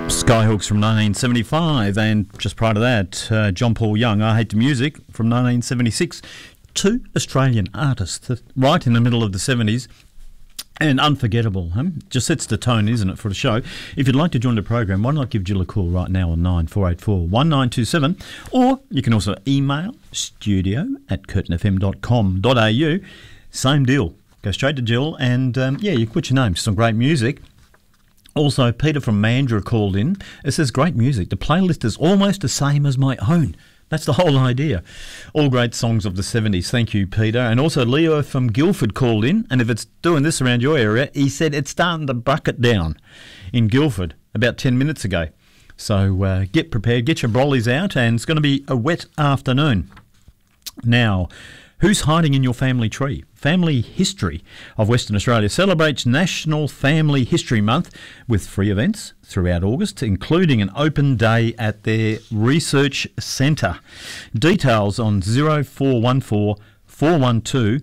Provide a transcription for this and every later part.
Skyhooks from 1975, and just prior to that, John Paul Young, I Hate the Music from 1976. Two Australian artists right in the middle of the 70s, and unforgettable. Just sets the tone, isn't it, for the show? If you'd like to join the program, why not give Jill a call right now on 9484 1927, or you can also email studio@curtinfm.com.au. Same deal. Go straight to Jill, and you can put your name. Some great music. Also, Peter from Mandurah called in. It says, great music. The playlist is almost the same as my own. That's the whole idea. All great songs of the 70s. Thank you, Peter. And also Leo from Guildford called in. And if it's doing this around your area, he said it's starting to bucket down in Guildford about 10 minutes ago. So get prepared, get your brollies out, and it's going to be a wet afternoon. Now, who's hiding in your family tree? Family History of Western Australia celebrates National Family History Month with free events throughout August, including an open day at their research centre. Details on 0414 412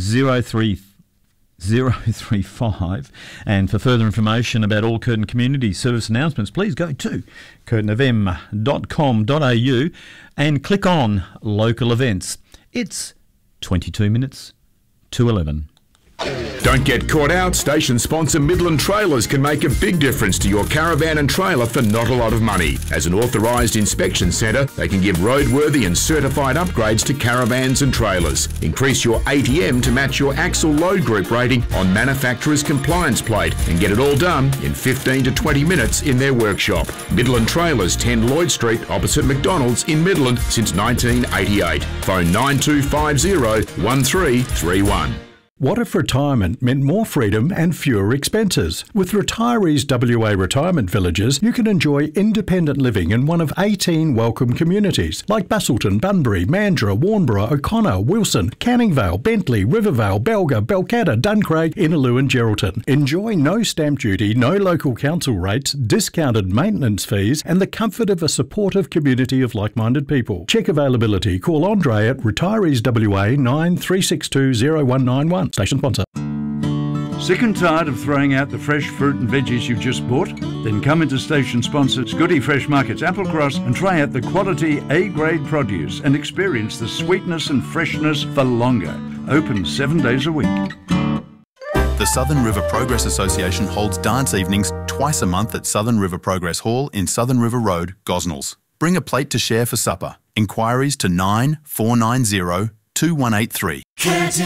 035. And for further information about all Curtin Community Service announcements, please go to curtinfm.com.au and click on Local Events. It's 22 minutes to 11. Don't get caught out. Station sponsor Midland Trailers can make a big difference to your caravan and trailer for not a lot of money. As an authorised inspection centre, they can give roadworthy and certified upgrades to caravans and trailers. Increase your ATM to match your axle load group rating on manufacturer's compliance plate and get it all done in 15 to 20 minutes in their workshop. Midland Trailers, 10 Lloyd Street, opposite McDonald's in Midland since 1988. Phone 9250 1331. What if retirement meant more freedom and fewer expenses? With Retirees WA Retirement Villages, you can enjoy independent living in one of 18 welcome communities like Busselton, Bunbury, Mandurah, Warnborough, O'Connor, Wilson, Canning Vale, Bentley, Rivervale, Belga, Belcatta, Duncraig, Innaloo and Geraldton. Enjoy no stamp duty, no local council rates, discounted maintenance fees and the comfort of a supportive community of like-minded people. Check availability. Call Andre at Retirees WA 9362 0191. Station sponsor. Sick and tired of throwing out the fresh fruit and veggies you've just bought? Then come into Station Sponsors Goody Fresh Markets Applecross and try out the quality A-grade produce and experience the sweetness and freshness for longer. Open 7 days a week. The Southern River Progress Association holds dance evenings twice a month at Southern River Progress Hall in Southern River Road, Gosnells. Bring a plate to share for supper. Inquiries to 9490 2183.